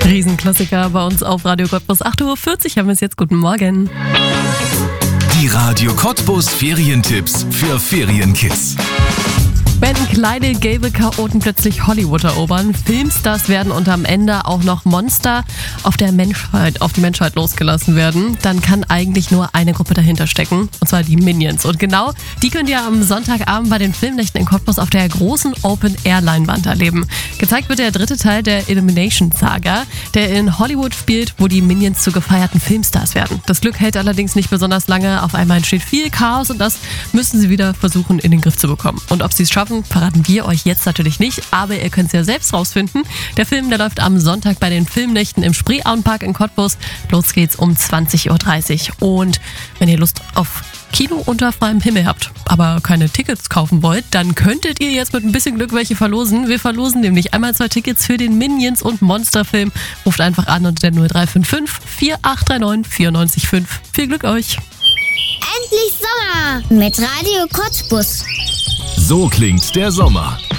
Riesenklassiker bei uns auf Radio Cottbus. 8.40 Uhr haben wir es jetzt. Guten Morgen. Die Radio Cottbus Ferientipps für Ferienkids. Wenn kleine gelbe Chaoten plötzlich Hollywood erobern, Filmstars werden und am Ende auch noch Monster auf die Menschheit losgelassen werden, dann kann eigentlich nur eine Gruppe dahinter stecken, und zwar die Minions. Und genau die könnt ihr am Sonntagabend bei den Filmnächten in Cottbus auf der großen Open-Air-Leinwand erleben. Gezeigt wird der dritte Teil der Illumination-Saga, der in Hollywood spielt, wo die Minions zu gefeierten Filmstars werden. Das Glück hält allerdings nicht besonders lange. Auf einmal entsteht viel Chaos und das müssen sie wieder versuchen in den Griff zu bekommen. Und ob sie es schaffen, verraten wir euch jetzt natürlich nicht, aber ihr könnt es ja selbst rausfinden. Der Film, der läuft am Sonntag bei den Filmnächten im Spreeauenpark in Cottbus. Los geht's um 20.30 Uhr. Und wenn ihr Lust auf Kino unter freiem Himmel habt, aber keine Tickets kaufen wollt, dann könntet ihr jetzt mit ein bisschen Glück welche verlosen. Wir verlosen nämlich einmal 2 Tickets für den Minions- und Monsterfilm. Ruft einfach an unter der 0355 4839 945. Viel Glück euch! Endlich Sommer mit Radio Cottbus. So klingt der Sommer.